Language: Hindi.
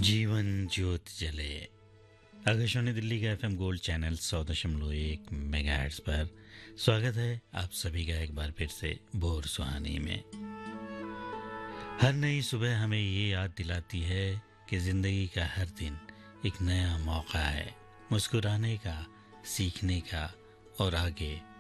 जीवन ज्योत जले। आकाशवाणी दिल्ली का एफएम गोल्ड चैनल 100.1 मेगाहर्ट्ज पर स्वागत है आप सभी का एक बार फिर से भोर सुहानी में। हर नई सुबह हमें ये याद दिलाती है कि जिंदगी का हर दिन एक नया मौका है मुस्कुराने का, सीखने का और आगे